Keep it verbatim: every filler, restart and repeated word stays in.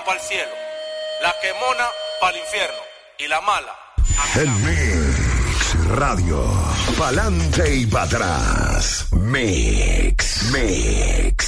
para el cielo, la quemona para el infierno y la mala. El Mix Radio, pa'lante y para atrás. Mix, Mix.